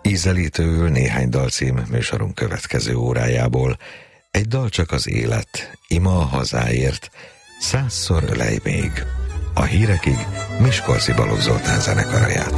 Ízelítőül néhány dalcím műsorunk következő órájából. Egy dal csak az élet, ima a hazáért, 100-szor ölej még. A hírekig Miskolci Balogh Zoltán zenekara játszott.